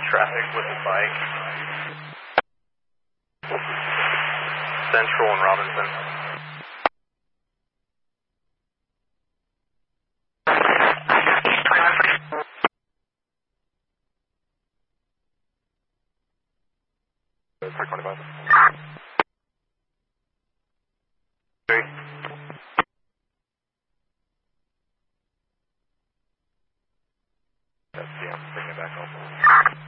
traffic with a bike. Central and Robinson. Park 25. 3.